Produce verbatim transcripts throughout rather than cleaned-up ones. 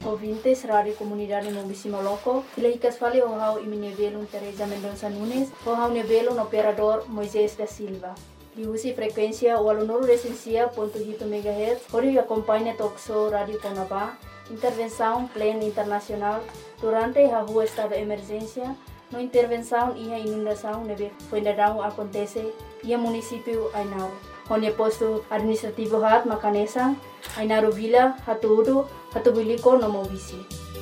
ouvintes, Rádio Comunidade Mobisi Moloco. Ilahicas fali o hau iminevelo Teresa Mendonça Nunes, o hau nevelo no operador Moisés da Silva. Diusi frequência o aluno recensia ponto oito megahertz, ori acompanha Toxo Rádio Conabá, intervenção plena internacional durante a rua estado de emergência, no intervenção e a inundação neve fuendarão acontece e a município Ainaro. Onde posto administrativo hat Macanesa, Ainaro Vila, Hatuudo, Hatubiliko no Mobisi.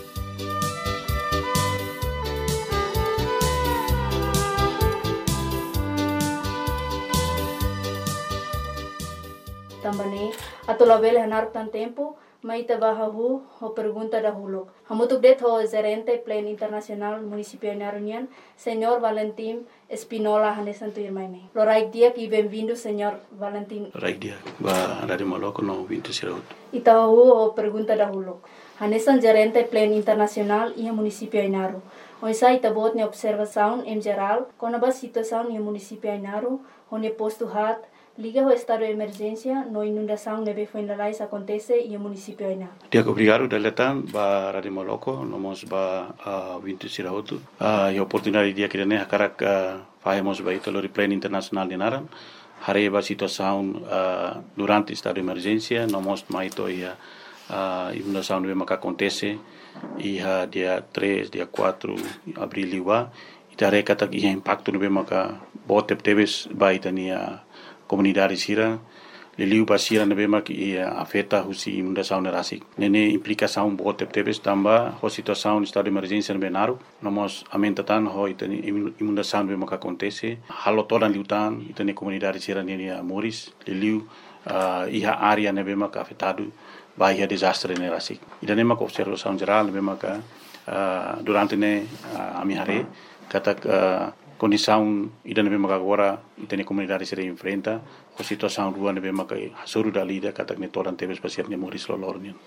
Também, atolabel hanar tan tempo, maita bahahu ho pergunta dahulu. Hamutuk det ho gerente Plan Internacional Municipio Ainarunian, Senhor Valentim Espinola Hanesanto Irmaime. Loraik dia e bem-vindo, Senhor Valentim. Loraik dia, ba Rádio Moloco no vinto siraut. Itahu ho pergunta dahulu. Hanesan gerente Plan Internacional e Municipio Ainaru. Oisa itabot ne observação em geral, com a situação no município Ainaru, onde posto hat liga o estado de emergência, no inundação neve fuendalais acontece e o município Aina. Dia obrigado deletan ba Rádio Moloco, nomos ba uh, vinto sirautu. Uh, e oportunidade dia que ne hakarak uh, fazemos ba ito lori Plan Internacional de Naran. Hare ba situação uh, durante estado de emergência, nomos maito ia uh, inundação neve maka acontece e uh, dia três, dia quatro abril liwa. Itare kata ia impacto neve maka botep teves ba itania comunidade sira liliu basira nebe mak ia afeta husi inundação nerasik nene implicação bote tebes tamba ho situação estado de emergência nebe naru nomos amentatan ho itani inundação nebe mak acontece halo todan liutan itani comunidade sira nene moris liliu uh, iha área nebe mak afetado bahia desastre nerasik idane mak observação geral nebe mak uh, durante ne uh, amihare katak uh, condição ida nebe maka agora itene comunidade se enfrenta a situação rua nebe maka hasuru dalida katak ne toran tebes pasir ne moris lolornian.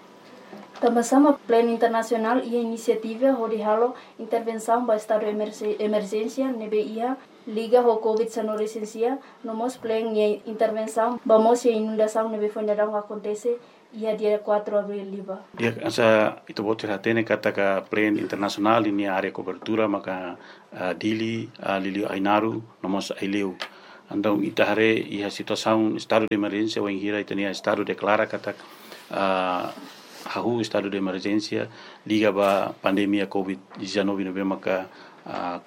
Também Plano Internacional e a iniciativa de halo intervenção para estado de emergência nebe ia liga ho covid dezenove licencia nomos plan e intervenção vamos e inundação nebe fuendarão acontece ia dia quatro de abril liba. Dia asa itu botir hatene kata ka Plan Internacional ini area cobertura maka uh, dili uh, lili Ainaru nomos aileu. Andau itahare ia situação estado de emergência o ingira itania estado declara kata uh, hahu estado de emergência liga ba pandemia covid dezenove nebe maka uh,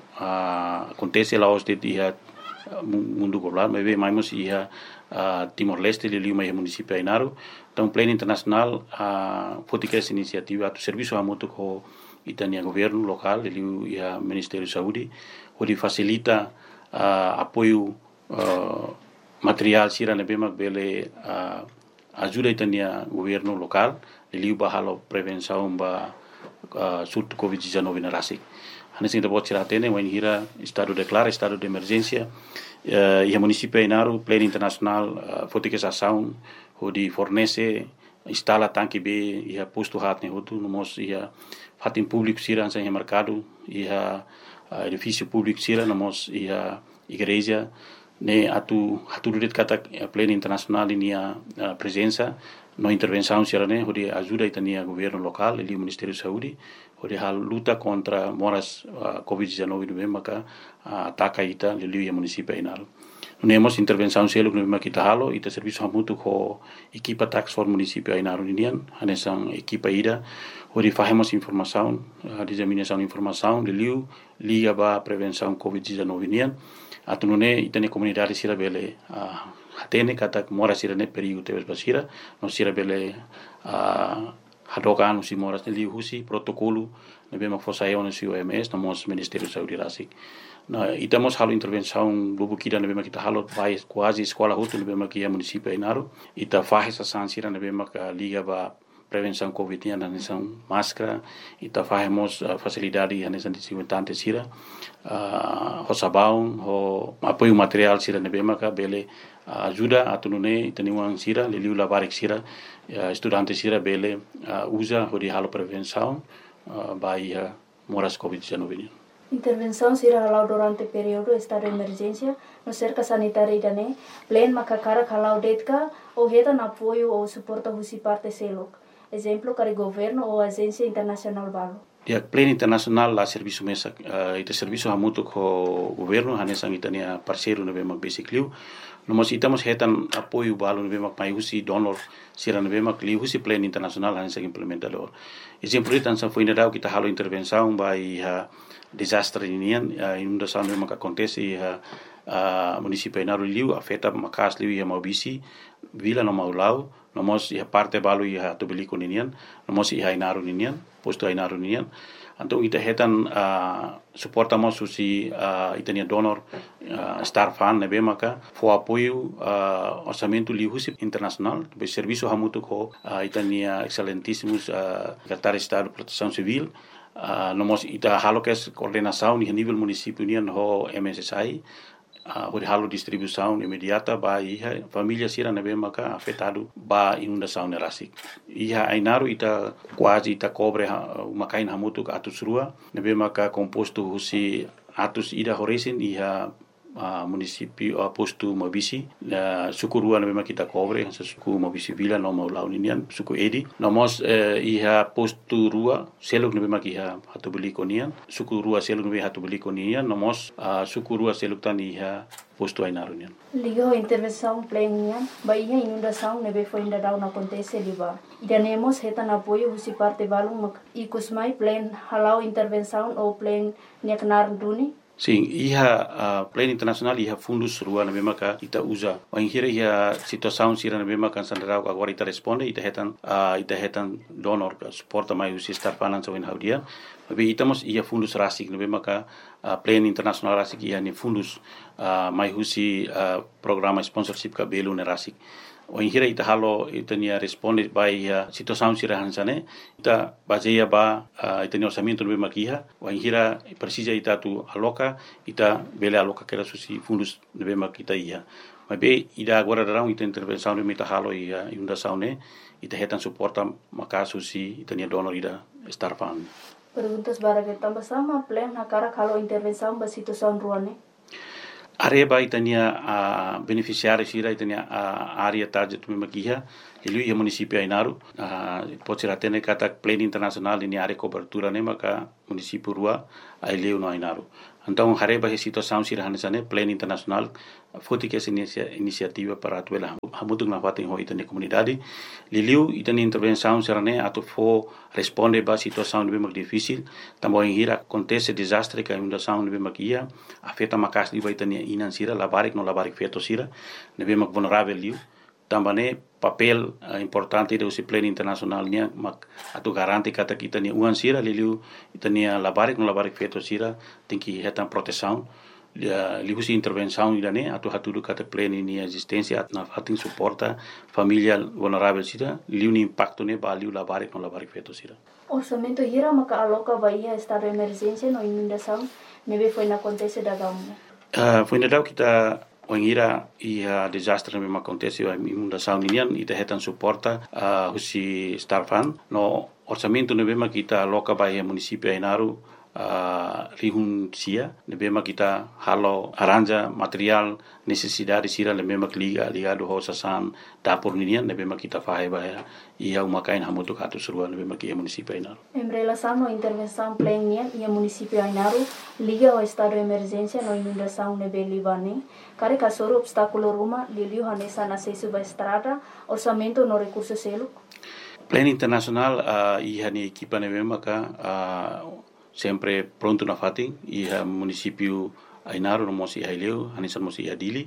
uh, acontece lá os de dia mundo global mas mais ia uh, Timor-Leste lili mai município Ainaru. Então, Plano Internacional, a fotica essa iniciativa, o serviço a muito com itania governo local, ele e a Ministério da Saúde, onde facilita uh, apoio uh, material sira na bema bele uh, ajuda itania governo local, ele bahalo prevenção ba uh, surto covid dezenove na rasik. Hanes kita buat cerita ini, when hira estado declara estado de emergência, uh, e a município Ainaru, Plano Internacional, uh, fotica essa ação onde fornece, instala tanque B, e a posto hat ne hotu, nomos ia fatin público sira ansa ia mercado, ia uh, edifício público sira, nomos ia igreja, ne atu atu duret kata Plano Internacional ini a uh, presença, no intervenção sira ne, onde ajuda itania governo local, ele o Ministério da Saúde, onde a luta contra moras uh, covid dezenove no maka uh, ataca ita lili a município Ainaru. Nemos intervenção selo no kita halo ita serviço hamutu ko equipa tax for município Ainaru indian hanesan equipa ida onde fazemos informação a disseminação de informação de liu liga ba prevenção covid dezenove indian atunune itane comunidade sira bele a hatene kata mora sira ne perigo tebes basira no sira bele a hadokan usi moras ne liu husi protocolo ne bema fosaio no O M S no mos Ministério da Saúde rasik. Na itamos halo intervenção bubu kida ne bema kita halo vai quase escola hutu ne bema kia município Ainaru ita faz essa sansira ne bema ka liga ba prevenção covid ya nanesan máscara ita fazemos uh, facilidade nanesan desinfetante sira uh, ho sabão ho apoio material sira ne bema ka bele uh, ajuda atunune itaniwang sira liliu labarik sira uh, estudante sira bele uh, usa ho di halo prevenção uh, bai uh, moras covid dezenove. Intervenção será halau durante período estado de emergência no cerca sanitária idane plan makakara halau detka ou reta na apoio ou suporta husi parte selok. exemplo para governo ou agência internacional balo. Dia plan internasional la serviço mesa uh, ita serviço hamutu ko governo hanesang itania parceiro nebe mak basically no mas itamos hetan apoio balo nebe mak mai husi donor sira nebe mak li husi plan internasional hanesang implementador exemplo itan sa foi nedau kita halo intervenção by uh, desastre inian uh, inundação nebe mak acontece uh, uh, município Inaru liu afeta makas liu ia mau bisi vila no mau lau no mos ia parte balo ia tobeliko ninian no mos ia Inaru ninian posto Inaru ninian anto ita hetan uh, suportamos susi uh, itania donor uh, star fan nebe maka fo apoio uh, orçamento lihusi internacional be serviço hamutu ko uh, itania excelentíssimos uh, secretário de Estado de Proteção Civil uh, no mos ita halo kes coordenação ni nível município nian ho M S S I Uh, halo distribuição imediata ba iha família sira nebe maka afetado ba inundação nerasik iha Inaru ita quase ita cobre uh, uma kain hamutu ka atus rua nebe maka composto husi atus ida horesin iha uh, município uh, posto Mabisi uh, suku rua nebe maka kita cobre sa suku Mabisi vila no mau launinian suku edi nomos uh, iha posto rua seluk nebe maka iha hatu beli konian suku rua seluk nebe hatu beli konian nomos uh, suku rua seluk tan iha posto Inaru nian ligo intervenção plenian ba iha inundação nebe foi ainda não acontece liba idanemos hetan apoio husi parte balung mak ikus mai plan halau intervenção ou plan niaknar duni. Sim, iha uh, plan internasional iha fundus rua na maka ita usa. Wa hira iha situação sira na maka sandrau agora ita responde ita hetan uh, ita hetan donor suporta mai usi star finance in haudia. Tapi itamos iha fundus rasik na maka uh, plan internasional rasik iha ni fundus uh, mai usi uh, programa sponsorship ka belu na rasik. O hira ita halo ita nia responde by uh, situação sira hansane ita baseia ba uh, ita ni orçamento no makiha o hira precisa ita tu aloca ita bele aloca que era susi fundos no makita ia mas be ida agora darão ita intervenção no mita halo ia inundação ne ita hetan suporta maka susi ita nia donor ida star fund. Perguntas bara que tambah sama plan na cara kalau intervenção ba situação ruane. Areba itania a uh, beneficiário sira itania a uh, área target me makiha ele ia município Inaru uh, pode ser até kata plan internacional ini área cobertura ne maka município rua ele no Inaru então areba a situação sira hanesane plan internacional foti que essa iniciativa para atuela hamutu na fatin ho itania comunidade liliu itania intervenção sira ne atu fo responde ba situação de bem difícil também hira acontece desastre que inundação de bem makia afeta makas di itania inan sira labarik no labarik feto sira ne bem vulnerável liu também papel uh, importante do plan internacional nia mak atu garanti kata kita ni uan sira liliu itania labarik no labarik feto sira tem que hetan proteção liu si intervenção idane atu hatudu kata plan ini existência na fatin suporta família vulnerável sira liu ni impacto ne ba liu labarik no labarik feto sira orçamento hira maka aloca bahia estado de emergência no inundação nebe foi na acontece da gamu uh, foi na dau kita Wangira ia desastre me acontece a inundação ninian ita hetan suporta uh, husi starfan no orçamento ne bema kita loka bahia município Inaru uh, rihun sia ne bema kita halo aranja material necessidade sira le bema liga ligado hosasan dapur ninian ne bema kita fahe bahia ia umakain hamutu katu surua ne bema kia município Inaru em relação à intervenção plenian ia município Inaru liga ao estado de emergência no inundação ne belibane Kare kasoro obstáculo ruma liliu hanesa na sesu ba estrada orçamento no recurso selo. Plan internacional uh, iha ni equipa ne maka uh, sempre pronto na fatin iha município Inaru no mosi haileu hanesa mosi adili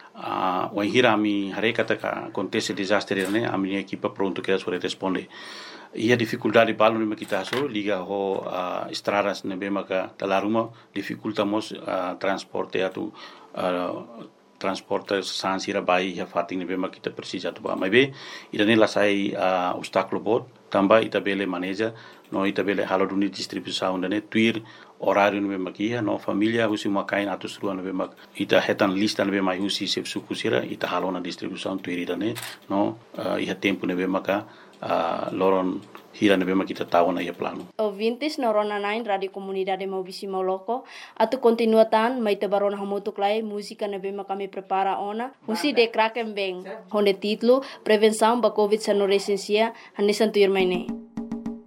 uh, wa hira mi hare kata ka acontece desastre ne a minha equipa pronto que sobre responde ia dificuldade balo ne kita so liga ho uh, estradas ne maka talaruma dificultamos uh, transporte atu uh, transporte sansira bai ya fating ne bema kita precisa tu ba mai be ida ne la sai uh, obstáculo bot tamba ita bele manager no ita bele halo duni distribuição ne tuir horário ne bema kia no família husi makain atus rua ne bema ita hetan lista ne bema husi sep sukusira ita halo na distribuição tuir ida ne no uh, iha tempo ne bema ka uh, loron hira na bema kita tahu na ia plano. Ouvintes na Rona nine Radio Comunidade Maubisi Moloko, atu continuatan mai te barona hamutuk lai música na bema kami prepara ona, musi de kraken beng, honde titlo Prevenção ba Covid sa no resensia, hanisan tuyur mai ne.